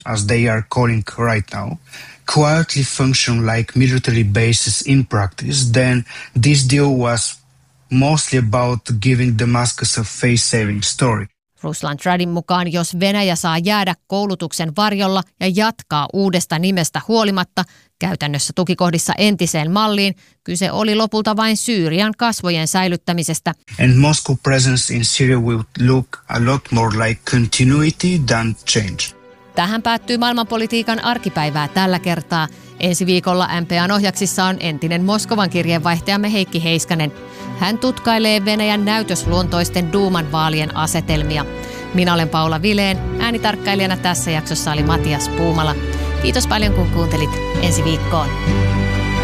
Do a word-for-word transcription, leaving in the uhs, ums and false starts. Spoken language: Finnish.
as they are calling right now, quietly function like military bases in practice, then this deal was mostly about giving Damascus a face-saving story. Ruslan Tradin mukaan, jos Venäjä saa jäädä koulutuksen varjolla ja jatkaa uudesta nimestä huolimatta, käytännössä tukikohdissa entiseen malliin, kyse oli lopulta vain Syyrian kasvojen säilyttämisestä. And Moscow presence in Syria will look a lot more like continuity than change. Tähän päättyy maailmanpolitiikan arkipäivää tällä kertaa. Ensi viikolla M P A:n ohjaksissa on entinen Moskovan kirjeenvaihtajamme Heikki Heiskanen. Hän tutkailee Venäjän näytösluontoisten Duuman vaalien asetelmia. Minä olen Paula Vilén. Äänitarkkailijana tässä jaksossa oli Matias Puumala. Kiitos paljon kun kuuntelit. Ensi viikkoon.